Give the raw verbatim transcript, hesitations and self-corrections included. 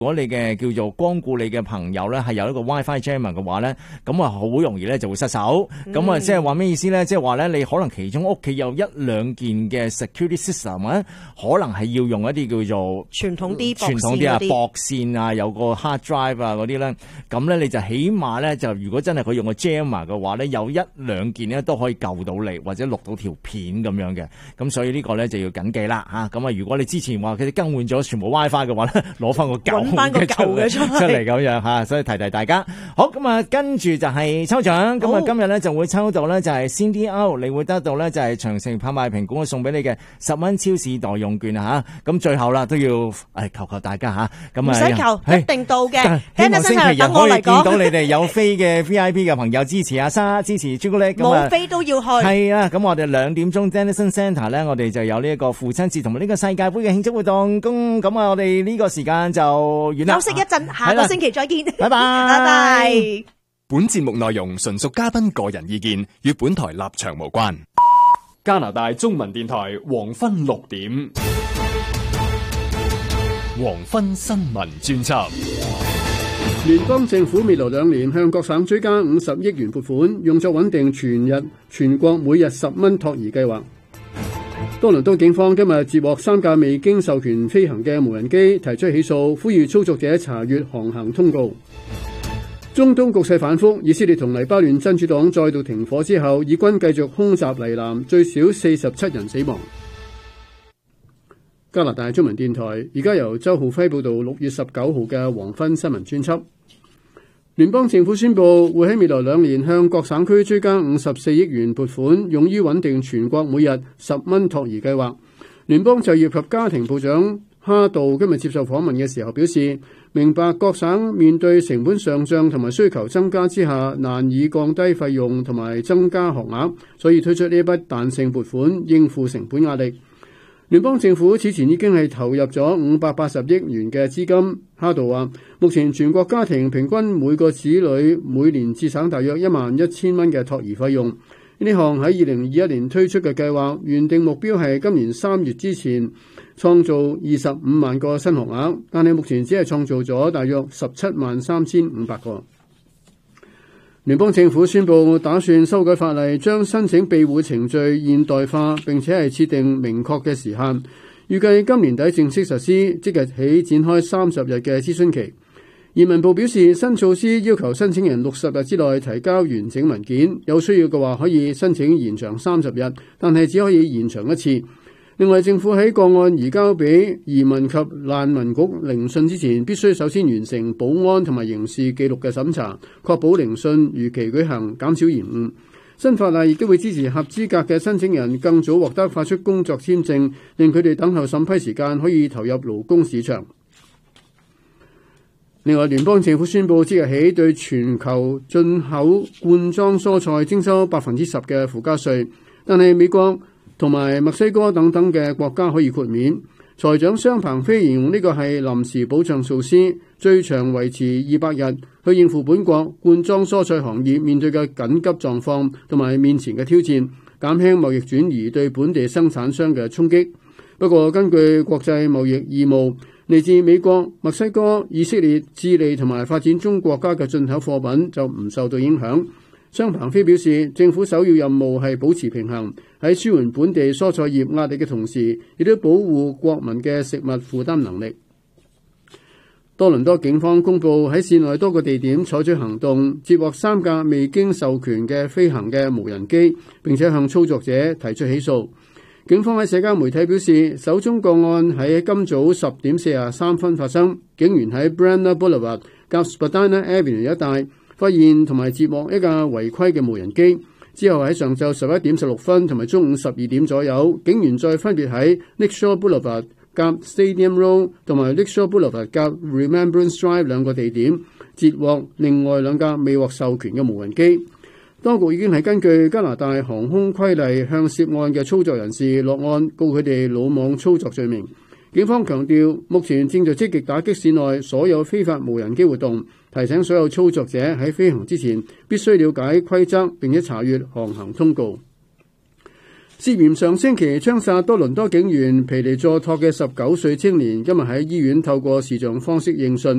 如果你嘅叫做光顧你嘅朋友咧係有一個 WiFi jammer 嘅話咧，咁啊好容易咧就會失手。咁啊即係話咩意思咧？即係話咧你可能其中屋企有一兩件嘅 security system 咧，可能係要用一啲叫做傳統啲傳統啲啊駁線啊，有個 hard drive 啊嗰啲咧，咁咧你就起碼咧就如果真係佢用個 jammer 嘅話咧，有一兩件咧都可以救到你或者錄到條片咁樣嘅。咁所以呢個咧就要緊記啦嚇。咁啊如果你之前話佢哋更換咗全部 WiFi 嘅話咧，攞翻個舊翻個舊嘅出嚟咁樣嚇，所以提提大家。好，咁啊，跟住就係抽獎。咁啊，今日咧就會抽到咧就係 C D O， 你會得到咧就係長城拍賣評估送俾你嘅十蚊超市代用券啊嚇。咁最後啦都要誒求求大家嚇。咁啊， 唔使求，一定到嘅。 希望星期日可以見到你哋有飛嘅 V I P 嘅朋友支持阿莎，支持朱古力。 冇飛都要去。 係啊，咁我哋兩點鐘 Denison Centre 咧，我哋就有呢一個父親節同埋呢個世界盃嘅慶祝活動。咁咁啊，我哋呢個時間就完啦。 休息一陣，下個星期再見。 拜拜， 拜拜。 本節目內容純屬嘉賓個人意見，與本台立場無關。 加拿大中文電台黃昏六點， 黃昏新聞專輯。 聯邦政府未來兩年向各省追加五十億元撥款，用作穩定全日全國每日十蚊托兒計劃。多倫多警方今日接獲三架未經授權飛行嘅無人機，提出起訴，呼籲操作者查閱航行通告。中東局勢反覆，以色列同黎巴嫩真主黨再度停火之後，以軍繼續空襲黎南，最少四十七人死亡。加拿大中文電台而家由周浩輝報道六月十九號嘅黃昏新聞專輯。聯邦政府宣布會喺未來兩年向各省區追加五十四億元撥款，用於穩定全國每日十蚊托兒計劃。聯邦就業及家庭部長哈道今日接受訪問嘅時候表示，明白各省面對成本上漲同埋需求增加之下，難以降低費用同埋增加學額，所以推出呢一筆彈性撥款應付成本壓力。聯邦政府此前已經係投入咗五百八十億元嘅資金。哈道話，目前全國家庭平均每個子女每年節省大約一萬一千蚊嘅托兒費用。呢項喺二零二一年推出嘅計劃，原定目標係今年三月之前創造二十五萬個新學額，但係目前只係創造咗大約十七萬三千五百個。聯邦政府宣布打算修改法例，將申請庇護程序現代化，並且係設定明確嘅時限，預計今年底正式實施，即日起展開三十日嘅諮詢期。移民部表示，新措施要求申請人六十日之內提交完整文件，有需要嘅話可以申請延長三十日，但係只可以延長一次。另外，政府喺個案移交俾移民及難民局聆訊之前，必須首先完成保安同埋刑事記錄嘅審查，確保聆訊如期舉行，減少延誤。新法例亦都會支持合資格嘅申請人更早獲得發出工作簽證，令佢哋等候審批時間可以投入勞工市場。另外，聯邦政府宣布即日起對全球進口罐裝蔬菜徵收百分之十嘅附加稅，但係美國同埋墨西哥等等嘅國家可以豁免。財長商鵬飛形容呢個係臨時保障措施，最長維持二百日，去應付本國罐裝蔬菜行業面對嘅緊急狀況同埋面前嘅挑戰，減輕貿易轉移對本地生產商嘅衝擊。不過，根據國際貿易義務，嚟自美國、墨西哥、以色列、智利同埋發展中國家嘅進口貨品就唔受到影響。商鵬飛表示，政府首要任務係保持平衡，喺舒緩本地蔬菜業壓力嘅同時，亦都保護國民嘅食物負擔能力。多倫多警方公布喺市內多個地點採取行動，接獲三架未經授權嘅飛行嘅無人機，並且向操作者提出起訴。警方喺社交媒體表示，首宗個案喺今早十點四十三分發生，警員喺 Brenner Boulevard 及 Spadina Avenue 一帶發現同埋接獲一架違規嘅無人機，之後喺上晝十一點十六分同埋中午十二點左右，警員再分別喺 Lakeshore Boulevard 夾 Stadium Road 同埋 Lakeshore Boulevard 夾 Remembrance Drive 兩個地點截獲另外兩架未獲授權嘅無人機。當局已經係根據加拿大航空規例向涉案嘅操作人士落案，告佢哋魯莽操作罪名。警方強調，目前正在積極打擊市內所有非法無人機活動，提醒所有操作者喺飛行之前必須了解規則並且查閱航行通告。 涉嫌上星期槍殺多倫多警員皮尼佐托嘅十九歲青年，今日喺醫院透過視像方式應訊。